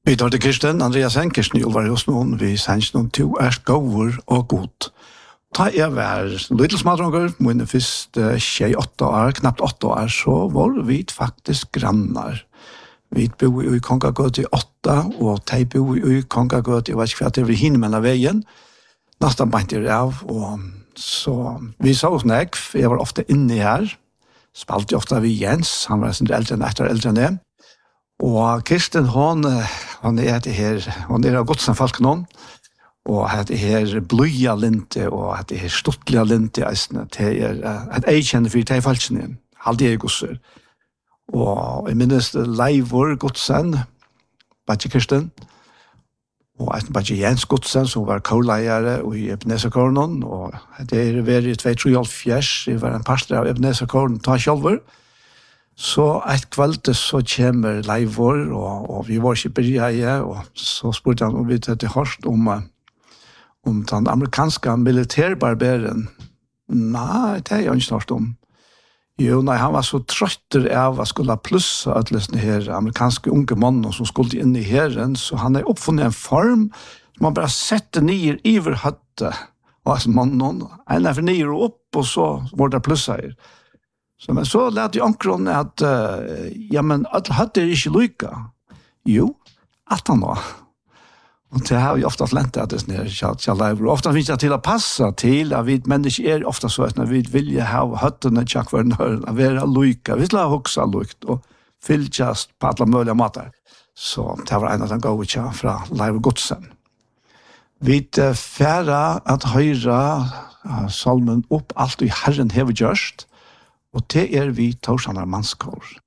Vi tar til Kirsten, Andreas Henkersen, Ylvar hos noen, vi sender noen to gåver og god. Ta var little smadronger, mine første 28 år, knapt 8 år, så var vi faktisk grannar. Vi bor i Kongagøt i 8, og de bor i Kongagøt, jeg vet ikke hva det var hinmellan veien, nesten bant av, og så vi sa oss nekv, jeg var ofte inne her, spalte ofte vi Jens, han var sin eldre enn det, og Kirsten, hun det her, hun av godsen folk noen, og det her bløya linte, og det her stuttliga linte, det et eikjenne for de falskene, halde jeg gosser. Og jeg minnes Leivor Godsen, Badje Kirsten, og Badje Jens Godsen, som var kårleiere i Ebenezer-kåren, og det var i 2-3 jeg var en pastor av Ebenezer-kåren, ta kjolver. Så et kveld så kommer Leivor, og vi var ikke bryget, og så spurte han om vi hadde hørt om den amerikanske militærbarberen. Nei, det jeg ikke hørt om. Jo, nei, han var så trøtter av å skulle plusse at løsne her amerikanske unge mannen som skulle inn i herren, så han har oppfunnet en form som man bare setter ned iver høtte av mannen, en er for ned og opp, og så var det plusset her. Så, men så lærte jeg ankron at ja, men at høtte er ikke lykke. Jo, at han var. Og det har vi ofte lent at det er kjallaiver. Ofte finnes det til å passe til at vi mennesker ofte så at vi vil ha høttene tjakk for nøren, å være lykke. Vi vil ha hoksa lykt og fylltjast på alle mulige måter. Så det var en av den gode tja fra Leivor Godsen. Vi færre at høyre salmen opp alt i Herren hever gjørst, og det vi Torsanar Manskår.